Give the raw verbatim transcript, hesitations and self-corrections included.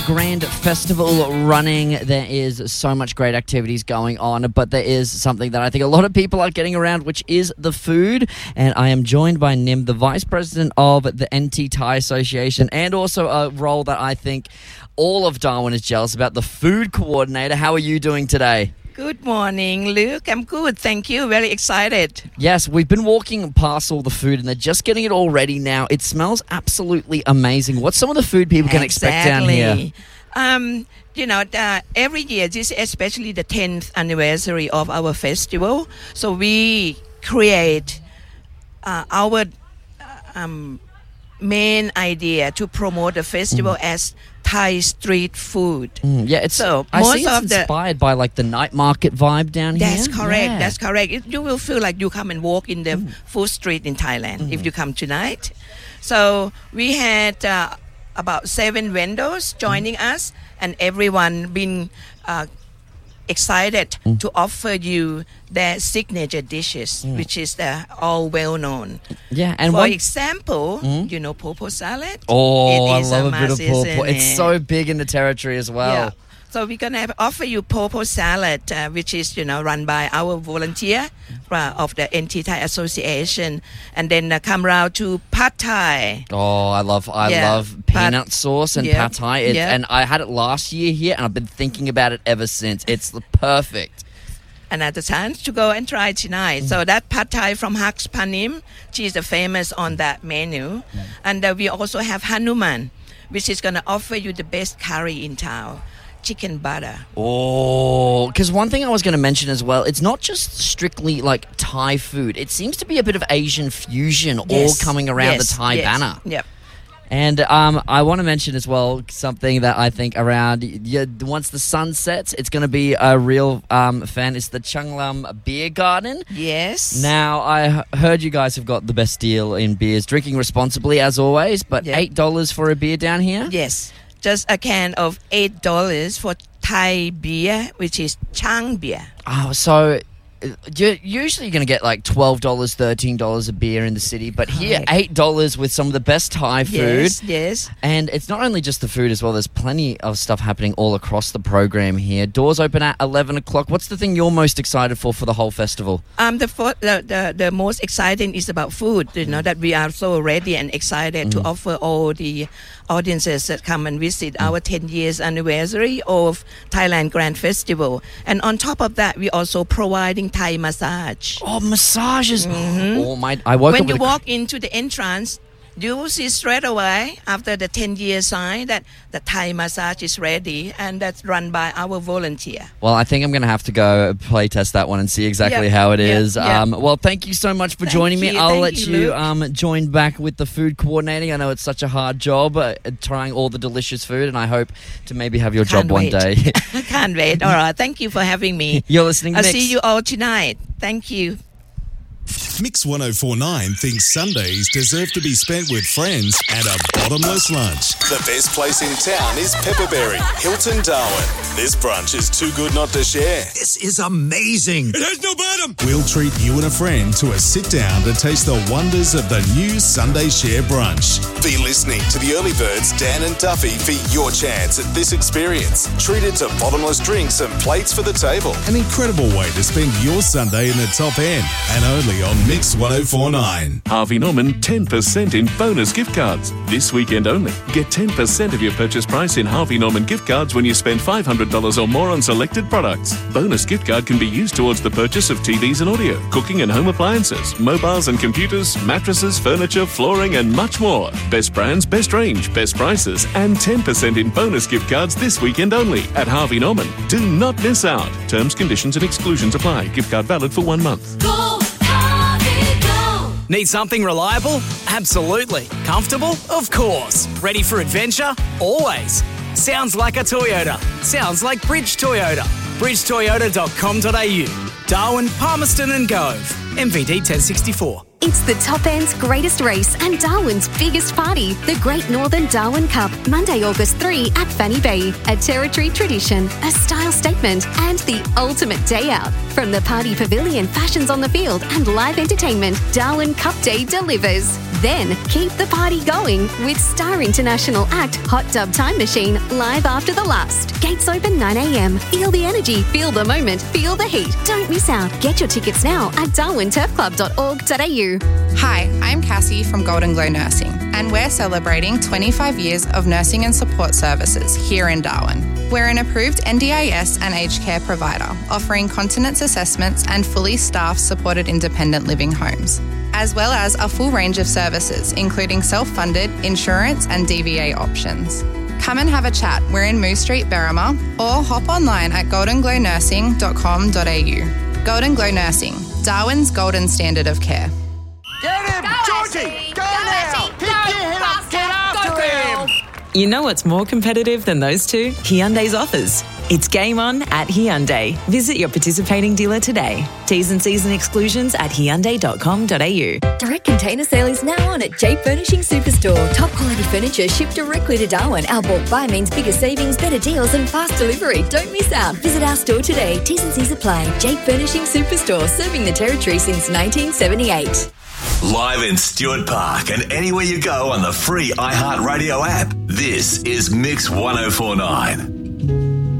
Grand Festival running. There is so much great activities going on, but there is something that I think a lot of people are getting around, which is the food. And I am joined by Nim, the Vice President of the N T Thai Association, and also a role that I think all of Darwin is jealous about, the Food Coordinator. How are you doing today? Good morning, Luke. I'm good. Thank you. Very excited. Yes, we've been walking past all the food and they're just getting it all ready now. It smells absolutely amazing. What's some of the food people can expect down here? Um, you know, uh, every year, this is especially the tenth anniversary of our festival. So we create uh, our um, main idea to promote the festival mm. as Thai street food. Mm, yeah, it's so I most see it's of the inspired by like the night market vibe down that's here. Correct. Yeah. That's correct. It, you will feel like you come and walk in the mm. food street in Thailand mm. if you come tonight. So we had uh, about seven vendors joining mm. us, and everyone been uh, excited mm. to offer you their signature dishes, mm. which is the all well known. Yeah, and for one... example, mm. you know popo salad. Oh, it is I love a, a bit of popo. It? It's so big in the territory as well. Yeah. So we're gonna have, offer you popo salad, uh, which is you know run by our volunteer uh, of the N T Thai Association, and then uh, come round to pad thai. Oh, I love I yeah. love peanut pad, sauce and yeah. pad thai. It, yeah. And I had it last year here, and I've been thinking about it ever since. It's perfect. Another chance to go and try tonight. Mm. So that pad thai from Hux Panim, she's the famous on that menu, mm. and uh, we also have Hanuman, which is gonna offer you the best curry in town. Chicken butter. Oh, because one thing I was going to mention as well, it's not just strictly like Thai food. It seems to be a bit of Asian fusion yes. all coming around yes. the Thai yes. banner. Yep. And um, I want to mention as well something that I think around, yeah, once the sun sets, it's going to be a real um, fan. It's the Changlam Beer Garden. Yes. Now, I heard you guys have got the best deal in beers, drinking responsibly as always, but yep. eight dollars for a beer down here? Yes. Just a can of eight dollars for Thai beer, which is Chang beer. Oh, so you're usually going to get like twelve dollars, thirteen dollars a beer in the city, but here Correct. eight dollars with some of the best Thai food. Yes, yes. And it's not only just the food as well, there's plenty of stuff happening all across the program here. Doors open at eleven o'clock. What's the thing you're most excited for for the whole festival? Um, the, fo- the, the the most exciting is about food, you know, that we are so ready and excited mm. to offer all the audiences that come and visit mm. our ten years anniversary of Thailand Grand Festival. And on top of that, we're also providing Thai massage. Oh, massages. Mm-hmm. Oh, my, I woke when up you with walk a... into the entrance, you will see straight away after the ten year sign that the Thai massage is ready, and that's run by our volunteer. Well, I think I'm going to have to go play test that one and see exactly yep. how it yep. is. Yep. Um, well, thank you so much for thank joining you. me. I'll thank let you, you Luke. um, join back with the food coordinating. I know it's such a hard job uh, trying all the delicious food, and I hope to maybe have your Can't job wait. one day. Can't wait. All right. Thank you for having me. You're listening to I'll Mix. see you all tonight. Thank you. Mix one oh four point nine thinks Sundays deserve to be spent with friends at a bottomless lunch. The best place in town is Pepperberry, Hilton, Darwin. This brunch is too good not to share. This is amazing. It has no bottom. We'll treat you and a friend to a sit down to taste the wonders of the new Sunday Share brunch. Be listening to the early birds, Dan and Duffy, for your chance at this experience. Treated to bottomless drinks and plates for the table. An incredible way to spend your Sunday in the top end, and only on Mix one oh four point nine. Harvey Norman ten percent in bonus gift cards. This weekend only. Get ten percent of your purchase price in Harvey Norman gift cards when you spend five hundred dollars or more on selected products. Bonus gift card can be used towards the purchase of T Vs and audio, cooking and home appliances, mobiles and computers, mattresses, furniture, flooring and much more. Best brands, best range, best prices and ten percent in bonus gift cards this weekend only at Harvey Norman. Do not miss out. Terms, conditions and exclusions apply. Gift card valid for one month. Go, Harvey, go! Need something reliable? Absolutely. Comfortable? Of course. Ready for adventure? Always. Sounds like a Toyota. Sounds like Bridge Toyota. bridge toyota dot com dot a u. Darwin, Palmerston and Gove. M V D ten sixty-four. It's the top end's greatest race and Darwin's biggest party, the Great Northern Darwin Cup, Monday, August third at Fanny Bay. A territory tradition, a style statement, and the ultimate day out. From the party pavilion, fashions on the field, and live entertainment, Darwin Cup Day delivers. Then keep the party going with Star International act Hot Dub Time Machine live after the last. Gates open nine a.m. Feel the energy, feel the moment, feel the heat. Don't miss out. Get your tickets now at darwin turf club dot org dot a u. Hi, I'm Cassie from Golden Glow Nursing, and we're celebrating twenty-five years of nursing and support services here in Darwin. We're an approved N D I S and aged care provider, offering continence assessments and fully staffed supported independent living homes, as well as a full range of services, including self-funded, insurance and D V A options. Come and have a chat. We're in Moose Street, Berrima, or hop online at golden glow nursing dot com dot a u. Golden Glow Nursing, Darwin's golden standard of care. Get him! Georgie! Go, now! Pick your head up! Get after him! You know what's more competitive than those two? Hyundai's offers. It's game on at Hyundai. Visit your participating dealer today. T's and C's and exclusions at hyundai dot com dot a u. Direct container sale is now on at J Furnishing Superstore. Top quality furniture shipped directly to Darwin. Our bulk buy means bigger savings, better deals and fast delivery. Don't miss out. Visit our store today. T's and C's apply. J Furnishing Superstore, serving the territory since nineteen seventy-eight. Live in Stuart Park and anywhere you go on the free iHeartRadio app. This is Mix one oh four point nine.